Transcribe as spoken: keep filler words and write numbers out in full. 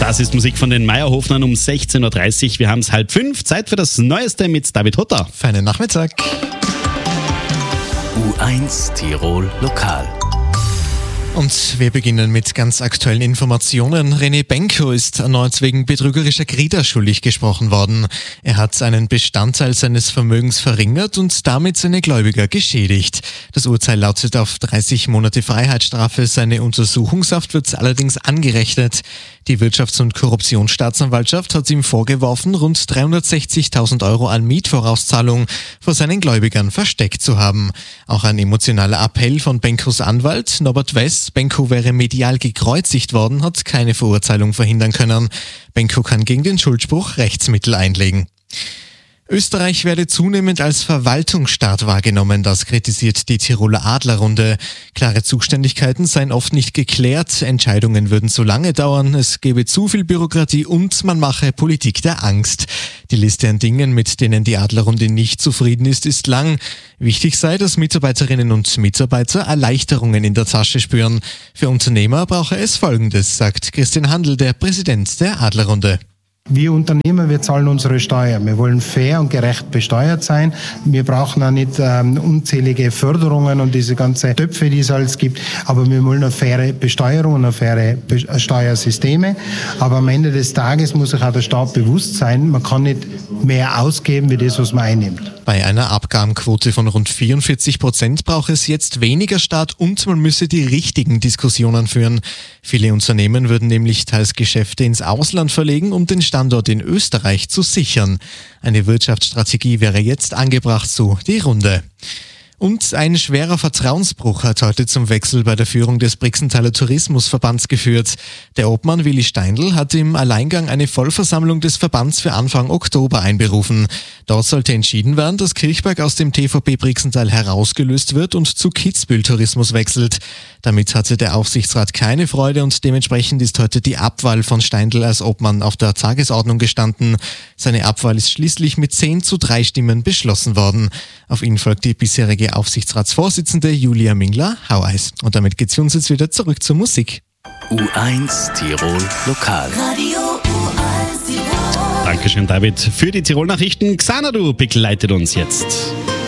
Das ist Musik von den Meierhofnern um sechzehn Uhr dreißig. Wir haben es halb fünf. Zeit für das Neueste mit David Hutter. Feinen Nachmittag. U eins Tirol Lokal. Und wir beginnen mit ganz aktuellen Informationen. René Benko ist erneut wegen betrügerischer Krita schuldig gesprochen worden. Er hat einen Bestandteil seines Vermögens verringert und damit seine Gläubiger geschädigt. Das Urteil lautet auf dreißig Monate Freiheitsstrafe. Seine Untersuchungshaft wird allerdings angerechnet. Die Wirtschafts- und Korruptionsstaatsanwaltschaft hat ihm vorgeworfen, rund dreihundertsechzigtausend Euro an Mietvorauszahlung vor seinen Gläubigern versteckt zu haben. Auch ein emotionaler Appell von Benkos Anwalt Norbert Wess, Benko wäre medial gekreuzigt worden, hat keine Verurteilung verhindern können. Benko kann gegen den Schuldspruch Rechtsmittel einlegen. Österreich werde zunehmend als Verwaltungsstaat wahrgenommen, das kritisiert die Tiroler Adlerrunde. Klare Zuständigkeiten seien oft nicht geklärt, Entscheidungen würden zu lange dauern, es gebe zu viel Bürokratie und man mache Politik der Angst. Die Liste an Dingen, mit denen die Adlerrunde nicht zufrieden ist, ist lang. Wichtig sei, dass Mitarbeiterinnen und Mitarbeiter Erleichterungen in der Tasche spüren. Für Unternehmer brauche es Folgendes, sagt Christian Handel, der Präsident der Adlerrunde. Wir Unternehmer, wir zahlen unsere Steuer. Wir wollen fair und gerecht besteuert sein. Wir brauchen auch nicht ähm, unzählige Förderungen und diese ganzen Töpfe, die es alles gibt. Aber wir wollen eine faire Besteuerung und eine faire Be- Steuersysteme. Aber am Ende des Tages muss sich auch der Staat bewusst sein, man kann nicht mehr ausgeben, wie das, was man einnimmt. Bei einer Abgabenquote von rund vierundvierzig Prozent braucht es jetzt weniger Staat und man müsse die richtigen Diskussionen führen. Viele Unternehmen würden nämlich teils Geschäfte ins Ausland verlegen, um den Standort in Österreich zu sichern. Eine Wirtschaftsstrategie wäre jetzt angebracht, so die Runde. Und ein schwerer Vertrauensbruch hat heute zum Wechsel bei der Führung des Brixenthaler Tourismusverbands geführt. Der Obmann Willi Steindl hat im Alleingang eine Vollversammlung des Verbands für Anfang Oktober einberufen. Dort sollte entschieden werden, dass Kirchberg aus dem T V P Brixental herausgelöst wird und zu Kitzbühel Tourismus wechselt. Damit hatte der Aufsichtsrat keine Freude und dementsprechend ist heute die Abwahl von Steindl als Obmann auf der Tagesordnung gestanden. Seine Abwahl ist schließlich mit zehn zu drei Stimmen beschlossen worden. Auf ihn folgt die bisherige Aufsichtsratsvorsitzende Julia Mingler-Haueis. Und damit geht's für uns jetzt wieder zurück zur Musik. U eins Tirol Lokal. Radio U eins Tirol. Dankeschön, David, für die Tirol-Nachrichten. Xanadu begleitet uns jetzt.